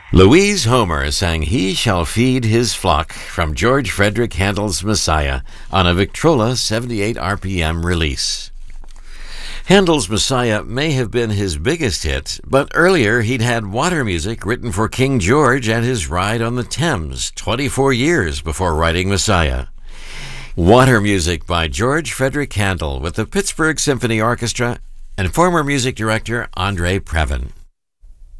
Louise Homer sang He Shall Feed His Flock from George Frederick Handel's Messiah on a Victrola 78 RPM release. Handel's Messiah may have been his biggest hit, but earlier he'd had water music written for King George and his ride on the Thames 24 years before writing Messiah. Water music by George Frederick Handel with the Pittsburgh Symphony Orchestra and former music director Andre Previn.